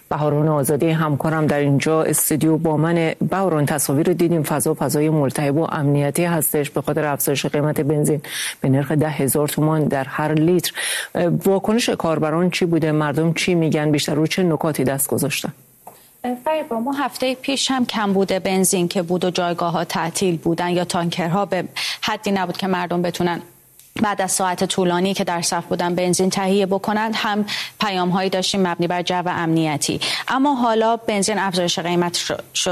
بهارون آزادی همکارم در اینجا استودیو با من. بهارون، تصاویر رو دیدیم، فضای ملتهب و امنیتی هستش به خاطر افزایش قیمت بنزین به نرخ 10,000 تومان در هر لیتر. واکنش کاربران چی بوده؟ مردم چی میگن؟ بیشتر رو چه نکاتی دست گذاشتن؟ فریبا، ما هفته پیش هم کمبود بنزین که بود و جایگاه ها تعطیل بودن یا تانکرها به حدی نبود که مردم بتونن بعد از ساعت طولانی که در صف بودن بنزین تهیه بکنند، هم پیام هایی داشتیم مبنی بر جو امنیتی. اما حالا بنزین افزایش قیمت شد